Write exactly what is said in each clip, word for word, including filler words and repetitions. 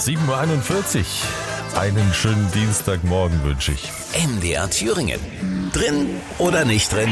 sieben Uhr einundvierzig. Einen schönen Dienstagmorgen wünsche ich. M D R Thüringen. Drin oder nicht drin?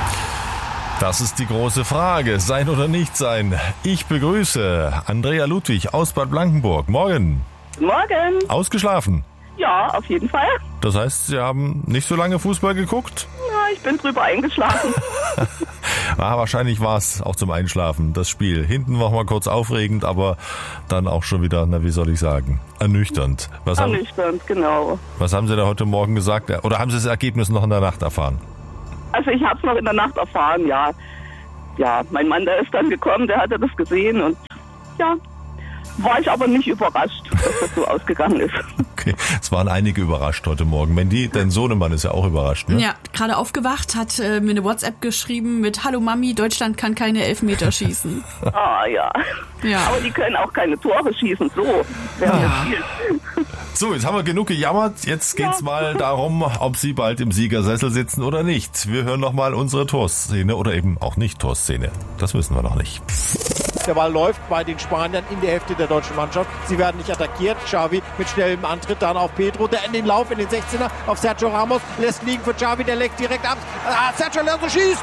Das ist die große Frage. Sein oder nicht sein? Ich begrüße Andrea Ludwig aus Bad Blankenburg. Morgen. Morgen. Ausgeschlafen? Ja, auf jeden Fall. Das heißt, Sie haben nicht so lange Fußball geguckt? Ja, ich bin drüber eingeschlafen. ah, wahrscheinlich war es auch zum Einschlafen, das Spiel. Hinten war mal kurz aufregend, aber dann auch schon wieder, na wie soll ich sagen, ernüchternd. Was ernüchternd, haben, genau. Was haben Sie da heute Morgen gesagt? Oder haben Sie das Ergebnis noch in der Nacht erfahren? Also ich habe es noch in der Nacht erfahren, ja. Ja, mein Mann, der ist dann gekommen, der hatte das gesehen und ja, war ich aber nicht überrascht, dass das so ausgegangen ist. Okay, es waren einige überrascht heute Morgen. Mandy, dein Sohnemann ist ja auch überrascht, ne? Ja, gerade aufgewacht, hat äh, mir eine WhatsApp geschrieben mit Hallo Mami, Deutschland kann keine Elfmeter schießen. Ah ja. ja. Aber die können auch keine Tore schießen, so. Ah. So, jetzt haben wir genug gejammert. Jetzt geht's ja. mal darum, ob Sie bald im Siegersessel sitzen oder nicht. Wir hören nochmal unsere Torszene oder eben auch nicht Torszene. Das wissen wir noch nicht. Der Ball läuft bei den Spaniern in der Hälfte der deutschen Mannschaft. Sie werden nicht attackiert. Xavi mit schnellem Antritt dann auf Pedro, der in den Lauf in den sechzehner auf Sergio Ramos lässt liegen für Xavi, der legt direkt ab. Ah, Sergio Alonso schießt!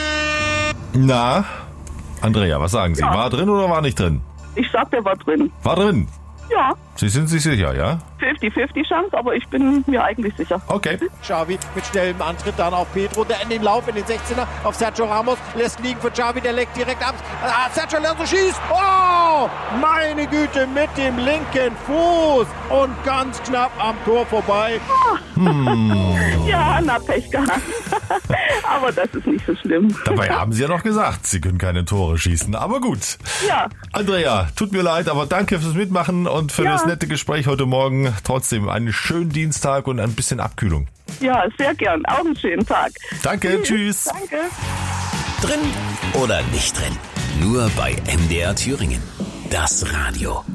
Na, Andrea, was sagen Sie? Ja. War drin oder war nicht drin? Ich sag, der war drin. War drin? Ja. Sie sind sich sicher, ja? fünfzig fünfzig Chance, aber ich bin mir eigentlich sicher. Okay. Xavi mit schnellem Antritt dann auf Pedro, der in den Lauf in den sechzehner auf Sergio Ramos lässt liegen für Xavi, der legt direkt ab. Ah, Sergio Alonso schießt! Oh! Meine Güte, mit dem linken Fuß und ganz knapp am Tor vorbei. Hm. Ja, na Pech gehabt. Aber das ist nicht so schlimm. Dabei haben Sie ja noch gesagt, Sie können keine Tore schießen. Aber gut. Ja. Andrea, tut mir leid, aber danke fürs Mitmachen und für ja. das nette Gespräch heute Morgen. Trotzdem einen schönen Dienstag und ein bisschen Abkühlung. Ja, sehr gern. Auch einen schönen Tag. Danke, tschüss. Danke. Drin oder nicht drin? Nur bei M D R Thüringen. Das Radio.